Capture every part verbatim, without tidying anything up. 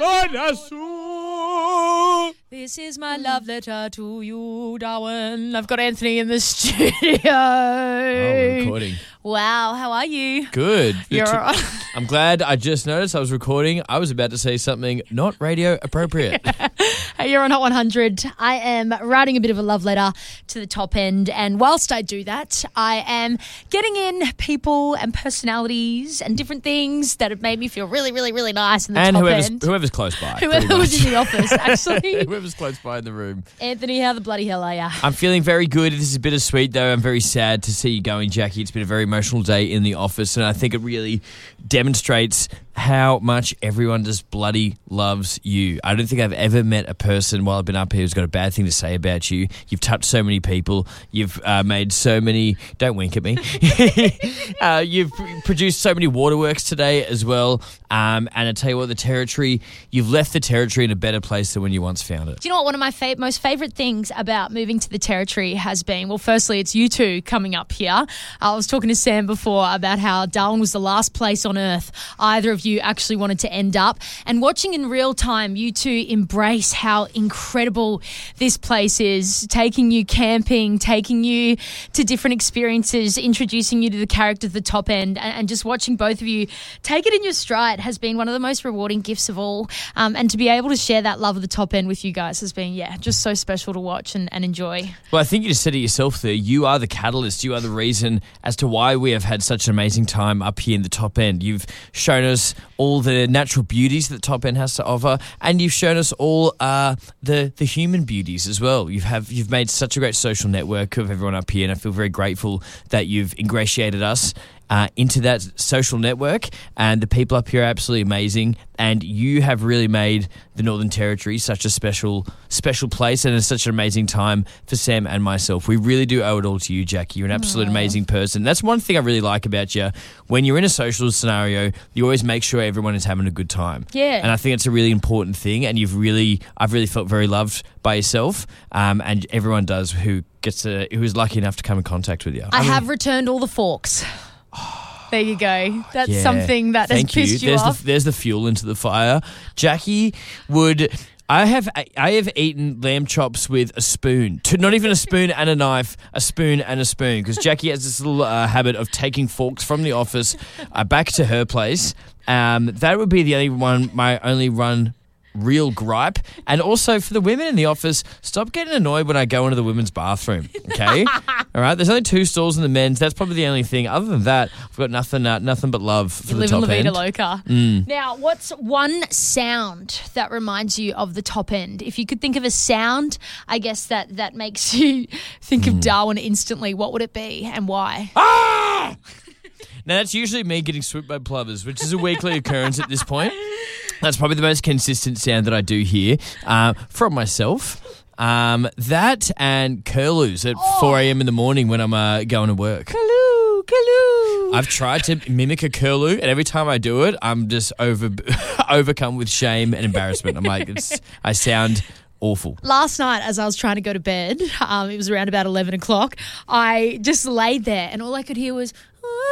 This is my love letter to you, Darwin. I've got Anthony in the studio. Oh, recording. Wow, how are you? Good. You're T- all right. I'm glad I just noticed I was recording. I was about to say something not radio appropriate. Hey, you're on Hot one hundred. I am writing a bit of a love letter to the top end, and whilst I do that, I am getting in people and personalities and different things that have made me feel really, really, really nice in the and top whoever's, end. whoever's close by. Whoever was in the office, actually. Whoever's close by in the room. Anthony, how the bloody hell are you? I'm feeling very good. This is bittersweet, though. I'm very sad to see you going, Jackie. It's been a very emotional day in the office, and I think it really demonstrates how much everyone just bloody loves you. I don't think I've ever met a person while I've been up here who's got a bad thing to say about you. You've touched so many people. You've uh, made so many... Don't wink at me. uh, you've produced so many waterworks today as well. Um, and I tell you what, the territory... You've left the territory in a better place than when you once found it. Do you know what one of my fa- most favourite things about moving to the territory has been? Well, firstly, it's you two coming up here. I was talking to Sam before about how Darwin was the last place on earth either of you actually wanted to end up, and watching in real time you two embrace how incredible this place is, taking you camping, taking you to different experiences, introducing you to the character of the top end, and, and just watching both of you take it in your stride has been one of the most rewarding gifts of all. Um, and to be able to share that love of the top end with you guys has been, yeah, just so special to watch and, and enjoy. Well, I think you just said it yourself there. You are the catalyst. You are the reason as to why we have had such an amazing time up here in the top end. You've shown us all the natural beauties that the top end has to offer, and you've shown us all uh, the the human beauties as well. You've have you've made such a great social network of everyone up here, and I feel very grateful that you've ingratiated us Uh, into that social network, and the people up here are absolutely amazing, and you have really made the Northern Territory such a special special place, and it's such an amazing time for Sam and myself. We really do owe it all to you, Jackie. You're an absolute Aww. amazing person. That's one thing I really like about you. When you're in a social scenario, you always make sure everyone is having a good time. Yeah. And I think it's a really important thing, and you've really, I've really felt very loved by yourself, um, and everyone does who gets to, who is lucky enough to come in contact with you. I, I mean, have returned all the forks. There you go. That's yeah. something that Thank has pissed you, you, there's off. The, there's the fuel into the fire. Jackie would... I have I have eaten lamb chops with a spoon. Not even a spoon and a knife, a spoon and a spoon. Because Jackie has this little uh, habit of taking forks from the office uh, back to her place. Um, that would be the only one, my only run... real gripe. And also for the women in the office, stop getting annoyed when I go into the women's bathroom, okay? All right, there's only two stalls in the men's. That's probably the only thing. Other than that, I've got nothing uh, nothing but love for you the live top in La Vida end. Loca. Mm. Now, what's one sound that reminds you of the top end? If you could think of a sound, I guess that, that makes you think mm. of Darwin instantly, what would it be and why? Ah! Now, that's usually me getting swooped by plovers, which is a weekly occurrence at this point. That's probably the most consistent sound that I do hear uh, from myself. Um, that and curlews at oh. four a.m. in the morning when I'm uh, going to work. Curlew, curlew. I've tried to mimic a curlew, and every time I do it, I'm just over overcome with shame and embarrassment. I'm like, it's, I sound... awful. Last night, as I was trying to go to bed, um, it was around about eleven o'clock, I just laid there and all I could hear was...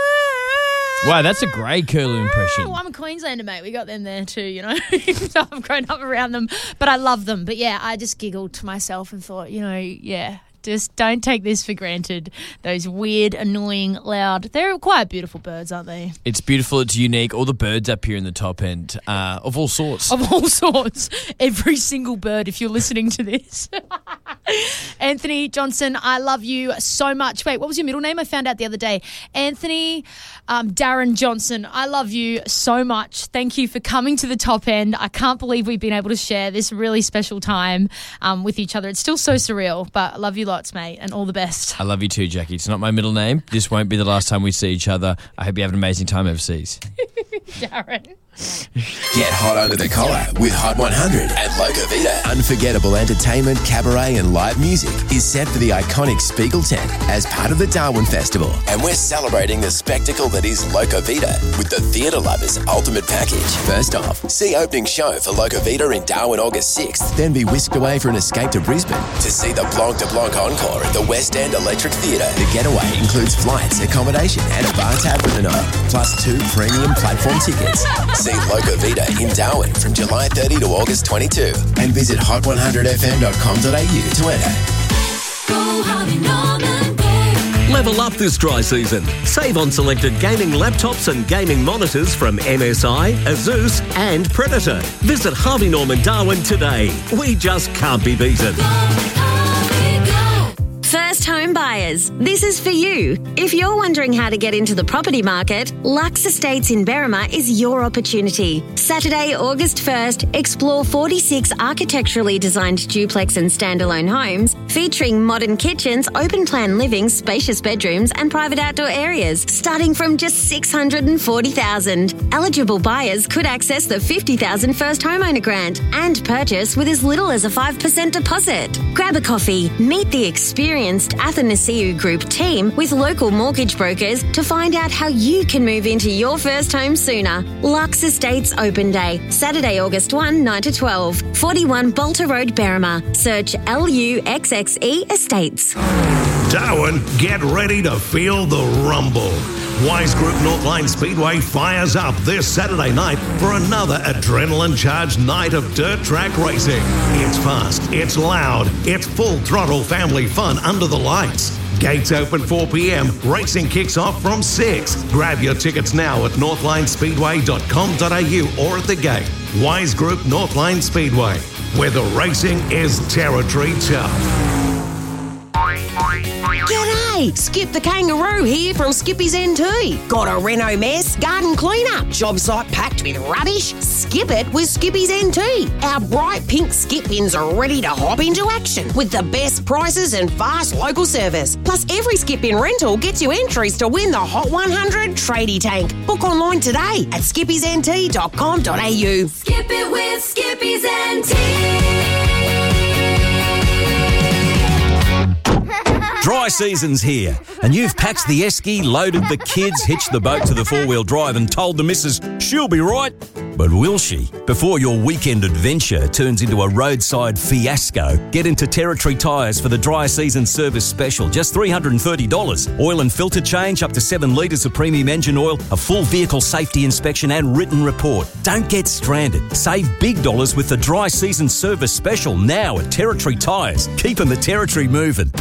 Wow, that's a great curlew impression. Well, I'm a Queenslander, mate. We got them there too, you know. So I've grown up around them, but I love them. But yeah, I just giggled to myself and thought, you know, yeah, just don't take this for granted. Those weird, annoying, loud. They're quite beautiful birds, aren't they? It's beautiful. It's unique. All the birds up here in the top end, uh, of all sorts. Of all sorts. Every single bird, if you're listening to this. Anthony Johnson, I love you so much. Wait, what was your middle name? I found out the other day. Anthony um, Darren Johnson, I love you so much. Thank you for coming to the top end. I can't believe we've been able to share this really special time um, with each other. It's still so surreal, but I love you lots, mate, and all the best. I love you too, Jackie. It's not my middle name. This won't be the last time we see each other. I hope you have an amazing time overseas. Darren. Get hot under the collar with Hot one hundred at Loca Vita. Unforgettable entertainment, cabaret and live music is set for the iconic Spiegel tent as part of the Darwin Festival. And we're celebrating the spectacle that is Loca Vita with the theatre lovers' ultimate package. First off, see opening show for Loca Vita in Darwin August sixth, then be whisked away for an escape to Brisbane to see the Blanc de Blanc encore at the West End Electric Theatre. The getaway includes flights, accommodation and a bar tab for the night, plus two premium platform tickets. See Loco Vita in Darwin from July thirtieth to August twenty-second and visit hot one hundred f m dot com dot a u to enter. Go Harvey Norman, go. Level up this dry season. Save on selected gaming laptops and gaming monitors from M S I, Asus and Predator. Visit Harvey Norman Darwin today. We just can't be beaten. Go Harvey, go. First home buyers, this is for you. If you're wondering how to get into the property market, Lux Estates in Berrima is your opportunity. Saturday, August first, explore forty-six architecturally designed duplex and standalone homes featuring modern kitchens, open plan living, spacious bedrooms and private outdoor areas, starting from just six hundred forty thousand dollars. Eligible buyers could access the fifty thousand dollars first homeowner grant and purchase with as little as a five percent deposit. Grab a coffee, meet the experienced Athanasiu Group team with local mortgage brokers to find out how you can move into your first home sooner. Lux Estates Open Day, Saturday, August first, nine to twelve, forty-one Bolter Road, Berrima. Search L U X X E Estates. Darwin, get ready to feel the rumble. Wise Group Northline Speedway fires up this Saturday night for another adrenaline-charged night of dirt track racing. It's fast, it's loud, it's full throttle family fun under the lights. Gates open four p m. Racing kicks off from six. Grab your tickets now at northline speedway dot com dot a u or at the gate. Wise Group Northline Speedway, where the racing is territory tough. G'day! Skip the Kangaroo here from Skippy's N T. Got a reno mess? Garden cleanup? Job site packed with rubbish? Skip it with Skippy's N T. Our bright pink skip bins are ready to hop into action with the best prices and fast local service. Plus, every skip bin rental gets you entries to win the Hot one hundred Tradie Tank. Book online today at skippys n t dot com dot a u. Skip it with Skippy's N T. Dry season's here, and you've packed the esky, loaded the kids, hitched the boat to the four-wheel drive and told the missus she'll be right. But will she? Before your weekend adventure turns into a roadside fiasco, get into Territory Tyres for the dry season service special. Just three hundred thirty dollars. Oil and filter change, up to seven litres of premium engine oil, a full vehicle safety inspection and written report. Don't get stranded. Save big dollars with the dry season service special now at Territory Tyres. Keeping the Territory moving.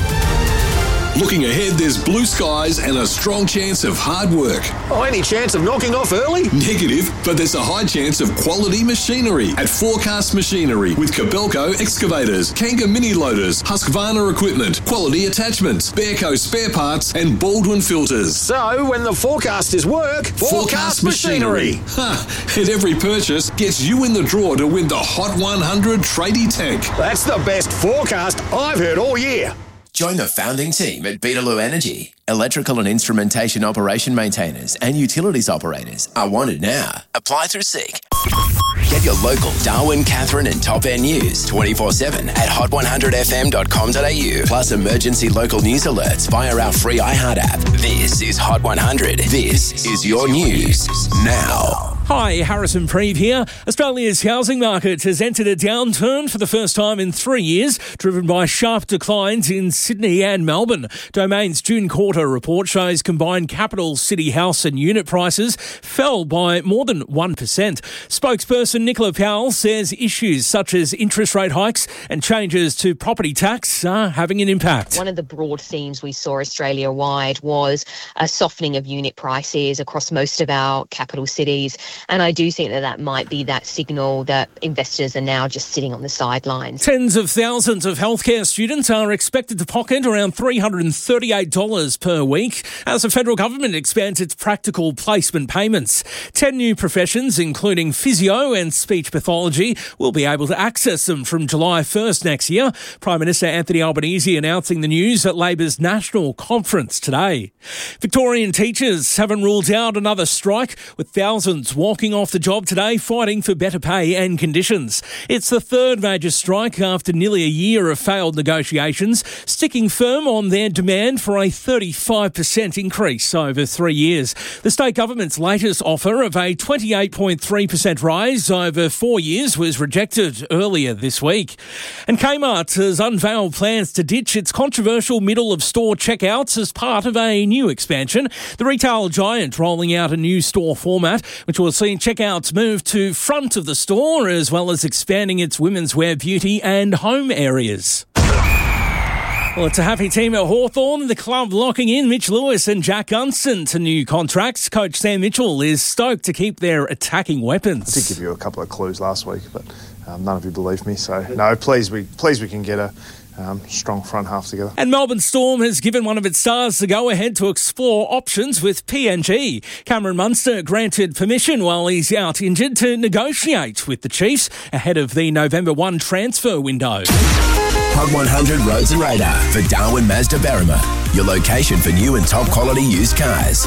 Looking ahead, there's blue skies and a strong chance of hard work. Oh, any chance of knocking off early? Negative, but there's a high chance of quality machinery at Forecast Machinery with Cabelco excavators, Kanga mini loaders, Husqvarna equipment, quality attachments, Bearco spare parts and Baldwin filters. So, when the forecast is work, Forecast, Forecast Machinery. Machinery. Ha! And every purchase gets you in the draw to win the Hot one hundred Tradie Tank. That's the best forecast I've heard all year. Join the founding team at Beetaloo Energy. Electrical and instrumentation operation maintainers and utilities operators are wanted now. Apply through Seek. Get your local Darwin, Catherine and Top End news twenty-four seven at hot one hundred f m dot com dot a u. Plus emergency local news alerts via our free iHeart app. This is Hot one hundred. This is your news now. Hi, Harrison Preeve here. Australia's housing market has entered a downturn for the first time in three years, driven by sharp declines in Sydney and Melbourne. Domain's June quarter report shows combined capital city house and unit prices fell by more than one percent. Spokesperson Nicola Powell says issues such as interest rate hikes and changes to property tax are having an impact. One of the broad themes we saw Australia-wide was a softening of unit prices across most of our capital cities. And I do think that that might be that signal that investors are now just sitting on the sidelines. Tens of thousands of healthcare students are expected to pocket around three hundred thirty-eight dollars per week as the federal government expands its practical placement payments. Ten new professions, including physio and speech pathology, will be able to access them from July first next year. Prime Minister Anthony Albanese announcing the news at Labor's national conference today. Victorian teachers haven't ruled out another strike, with thousands walking off the job today fighting for better pay and conditions. It's the third major strike after nearly a year of failed negotiations, sticking firm on their demand for a thirty-five percent increase over three years. The state government's latest offer of a twenty-eight point three percent rise over four years was rejected earlier this week. And Kmart has unveiled plans to ditch its controversial middle-of-store checkouts as part of a new expansion. The retail giant rolling out a new store format, which was see checkouts move to front of the store, as well as expanding its women's wear, beauty and home areas. Well, it's a happy team at Hawthorn. The club locking in Mitch Lewis and Jack Gunston to new contracts. Coach Sam Mitchell is stoked to keep their attacking weapons. I did give you a couple of clues last week, but um, none of you believed me. So, no, pleased we, pleased we can get a um, strong front half together. And Melbourne Storm has given one of its stars the go-ahead to explore options with P N G. Cameron Munster granted permission while he's out injured to negotiate with the Chiefs ahead of the November first transfer window. Hot one hundred Roads and Radar for Darwin Mazda Berrima, your location for new and top quality used cars.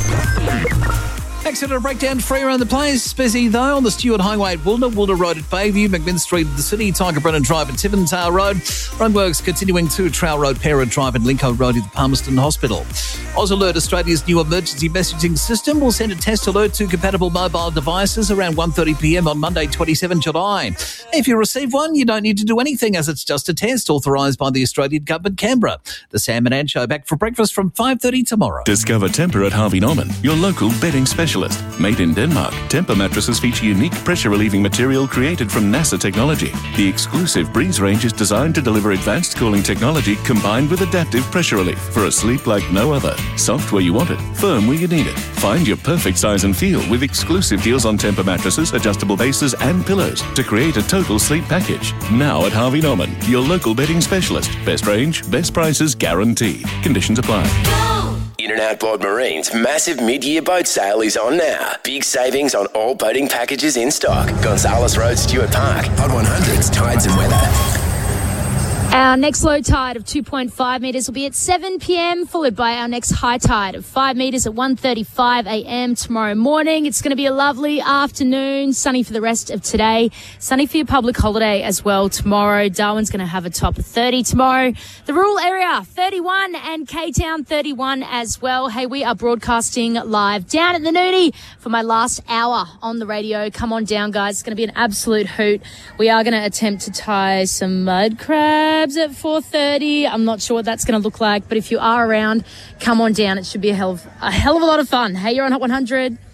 Accident breakdown free around the place. Busy though on the Stewart Highway at Woolner, Woolner Road at Bayview, McMinn Street at the City, Tiger Brennan Drive at Tippentale Road. Roadworks continuing to Trowell Road, Parrot Drive and Lincoln Road at the Palmerston Hospital. Oz Alert, Australia's new emergency messaging system, will send a test alert to compatible mobile devices around one thirty p m on Monday, the twenty-seventh of July. If you receive one, you don't need to do anything as it's just a test authorised by the Australian Government, Canberra. The Sam and Ann Show back for breakfast from five thirty tomorrow. Discover Tempur at Harvey Norman, your local bedding specialist. Made in Denmark, Tempur mattresses feature unique pressure-relieving material created from NASA technology. The exclusive Breeze range is designed to deliver advanced cooling technology combined with adaptive pressure relief for a sleep like no other. Soft where you want it, firm where you need it. Find your perfect size and feel with exclusive deals on Tempur mattresses, adjustable bases and pillows to create a total sleep package. Now at Harvey Norman, your local bedding specialist. Best range, best prices guaranteed. Conditions apply. In and Outboard Marine's massive mid-year boat sale is on now. Big savings on all boating packages in stock. Gonzales Road, Stewart Park. Hot one hundreds, tides and weather. Our next low tide of two point five metres will be at seven p m, followed by our next high tide of five metres at one thirty-five a m tomorrow morning. It's going to be a lovely afternoon, sunny for the rest of today, sunny for your public holiday as well tomorrow. Darwin's going to have a top of thirty tomorrow. The rural area, thirty-one, and K-Town, thirty-one as well. Hey, we are broadcasting live down at the Noonie for my last hour on the radio. Come on down, guys. It's going to be an absolute hoot. We are going to attempt to tie some mud crabs at four thirty. I'm not sure what that's going to look like, but if you are around, come on down. It should be a hell of a hell of a lot of fun. Hey, you're on Hot one hundred.